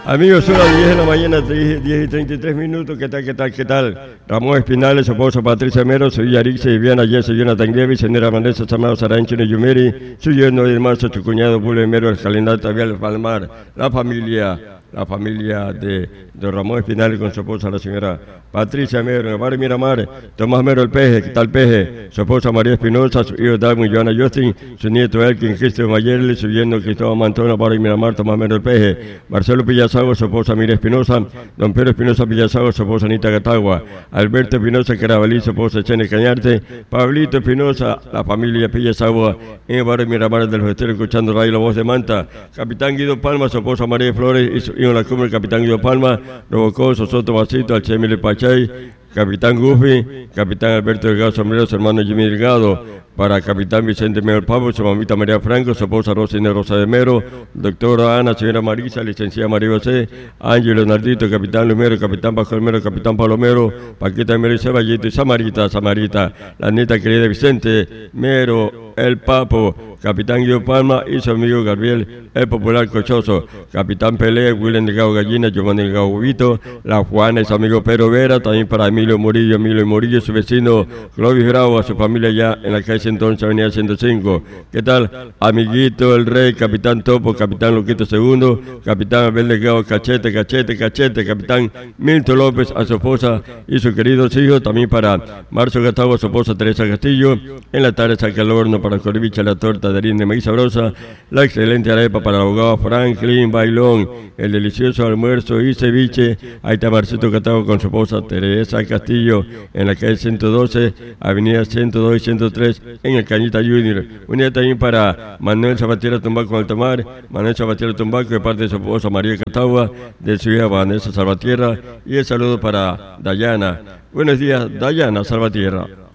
Amigos, son las 10 de la mañana, 10 y 33 minutos. ¿Qué tal, qué tal, qué tal? Ramón Espinales, su esposa Patricia Mero, su hija Arixa, Viviana Jesse, Jonathan Glevi, señora Vanessa Samado Sarancho, Yumeri, su yerno de marzo, su cuñado Julio Mero, el calendario Tabial Palmar, la familia de Ramón Espinales con su esposa, la señora Patricia Mero, en el barrio Miramar, Tomás Mero el Peje, ¿qué tal Peje? Su esposa María Espinosa, su hijo Darwin, Joana Justin, su nieto Elkin, Cristo Mayerle, su yerno Cristóbal Mantón, el barrio Miramar, Tomás Mero el Peje, Marcelo Pillasago, su esposa Mira Espinosa, don Pedro Espinosa Pillasago, su esposa Anita Gatagua, Alberto Espinosa Carabalí, su esposa Chene Cañarte, Pablito Espinosa, la familia Pillasago, en el barrio Miramar de los Esteros, escuchando Radio La Voz de Manta, Capitán Guido Palma, su esposa María Flores, y su hijo en la cumbre, el Capitán Guido Palma, Robocó, Sosoto Masito, Alchemile Pachay, Capitán Gufi, Capitán Alberto Delgado Sombrero, su hermano Jimmy Delgado, para Capitán Vicente Mero Pavo, su mamita María Franco, su esposa Rosina Rosa de Mero, doctora Ana, señora Marisa, licenciada María José, Ángel Leonardito, Capitán Lumero, Capitán Pascual Mero, Capitán Pablo Mero, Paquita Mero y Ceballito y Samarita, la nieta querida Vicente Mero, el Papo, Capitán Guido Palma y su amigo Gabriel, el popular Cochoso, Capitán Pelé, William Delgado Gallina, Giovanni Delgado Bubito, la Juana y su amigo Pedro Vera, también para Emilio Murillo, su vecino Clovis Bravo, a su familia ya en la calle 111, avenida 105. ¿Qué tal? Amiguito, el Rey, Capitán Topo, Capitán Luquito II, Capitán Abel Delgado Cachete, Capitán Milton López, a su esposa y sus queridos hijos, también para Marzo Gastavo, a su esposa Teresa Castillo, en la tarde saca el horno para Corvicha, la torta de harina de maíz sabrosa, la excelente arepa para el abogado Franklin Bailón, el delicioso almuerzo y ceviche. Ahí está Marcito Gastavo con su esposa Teresa Castillo, en la calle 112, avenida 102 y 103, en el Cañita Junior. Un día también para Manuel Sabatiera Tumbaco Altamar, Manuel Sabatiera Tumbaco de parte de su esposa María Catagua, de su hija Vanessa Salvatierra, y el saludo para Dayana. Buenos días, Dayana Salvatierra.